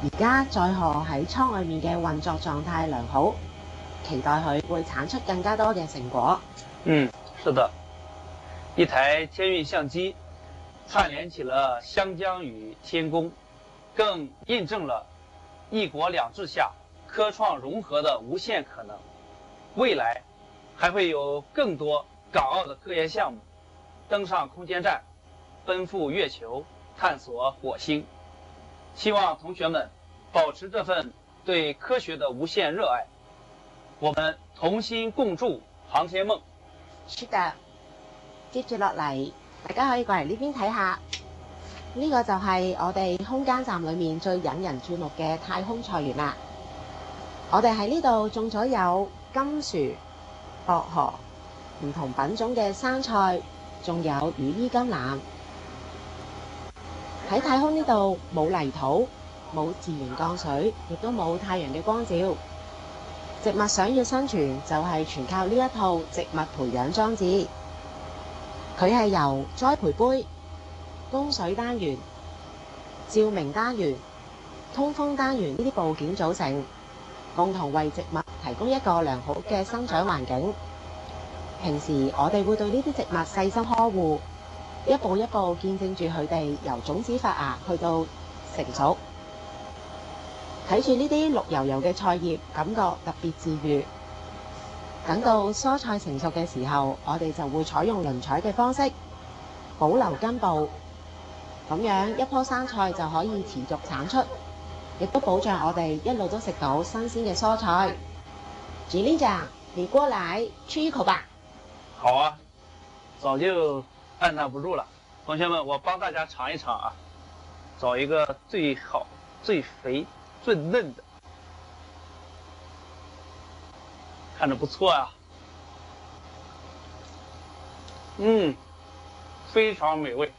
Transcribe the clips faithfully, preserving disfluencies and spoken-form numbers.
而家載荷喺倉裏面嘅運作狀態良好，期待佢會產出更加多嘅成果。 嗯，是的，一台天运相机串联起了湘江与天宫，更印证了一国两制下科创融合的无限可能。未来还会有更多港澳的科研项目登上空间站，奔赴月球，探索火星。希望同学们保持这份對科學的無限熱愛，我們同心共築航天夢。 是的，接住落嚟，大家可以過嚟呢邊睇下，呢、這個就係我哋空間站裏面最引人注目嘅太空菜園啦。我哋喺呢度種咗有金薯、薄荷、唔同品種嘅生菜，仲有羽衣甘藍。喺太空呢度冇泥土，冇自然降水，亦都冇太陽嘅光照。植物想要生存，就係全靠呢一套植物培養裝置。佢係由栽培杯、供水單元、照明單元、通風單元呢啲部件組成，共同為植物提供一個良好嘅生長環境。平時我哋會對呢啲植物細心呵護，一步一步見證住佢哋由種子發芽去到成熟。睇住呢啲綠油油嘅菜葉，感覺特別治癒。等到蔬菜成熟嘅時候，我哋就會採用輪採嘅方式，保留根部，咁樣一棵生菜就可以持續產出，亦都保障我哋一路都食到新鮮嘅蔬菜。指令長，你過來吃一口吧。 好啊，早就按捺不住了。同學們，我幫大家嘗一嘗啊，找一個最好、最肥、最嫩的，看着不錯啊。嗯，非常美味。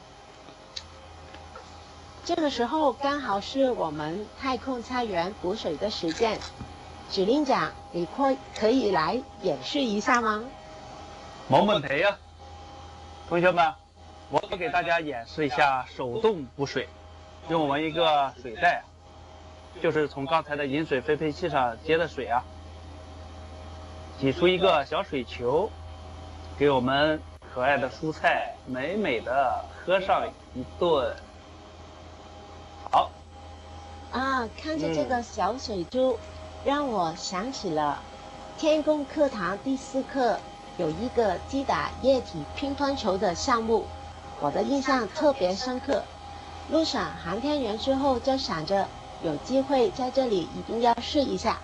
這個時候剛好是我們太空菜園補水的時間，指令長，你可可以來演示一下嗎？ 冇問題啊，同學們，我給大家演示一下手動補水，用我們一個水袋，就是從剛才的飲水分配器上接的水啊，擠出一個小水球，給我們可愛的蔬菜美美的喝上一頓。好。 啊，看着這個小水珠，嗯、讓我想起了天宮課堂第四課有一個擊打液體乒乓球的項目，我的印象特別深刻。路上航天園之後就想着有機會在這裡一定要試一下。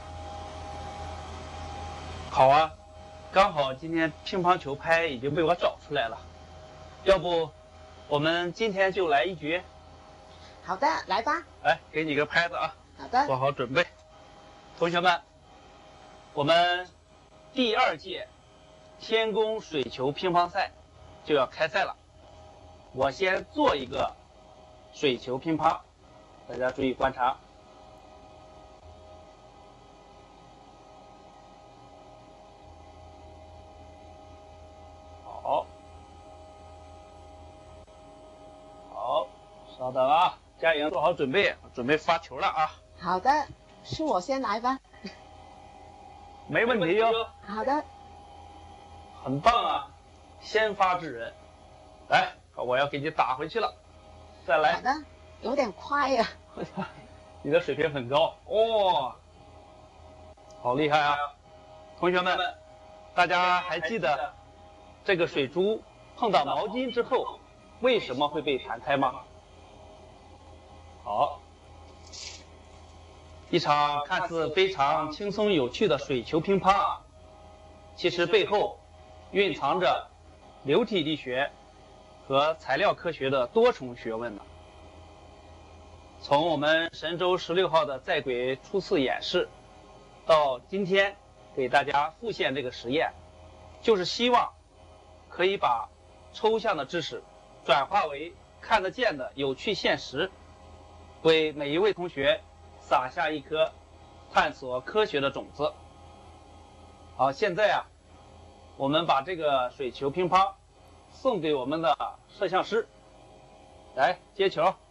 好啊，剛好今天乒乓球拍已經被我找出來了，要不我們今天就來一局？ 好的，來吧。 來，給你個拍子啊。 好的。 做好準備。同學們，我們第二屆天宮水球乒乓賽就要開賽了。我先做一個水球乒乓，大家注意觀察。好，好，稍等啊，嘉瑩做好準備，準備發球了啊。 好的，是我先來吧。 沒問題喲。 好的。 很棒啊，先發制人。來，我要給你打回去了，再來。 好的，有點快呀、 啊。你的水平很高哦，好厲害啊！同學們，大家還記得這個水珠碰到毛巾之後為什麼會被彈開嗎？好，一場看似非常輕鬆有趣的水球乒乓啊，其實背後蘊藏着流體力學和材料科學的多重學問呢。從我們神舟十六號的在軌初次演示，到今天給大家復現這個實驗，就是希望可以把抽象的知識轉化為看得見的有趣現實，為每一位同學撒下一顆探索科學的種子。好，現在啊，我們把這個水球乒乓送給我們的攝像師，來接球。